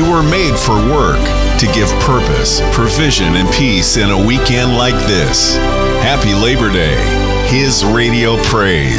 were made for work, to give purpose, provision, and peace in a weekend like this. Happy Labor Day. His Radio Praise.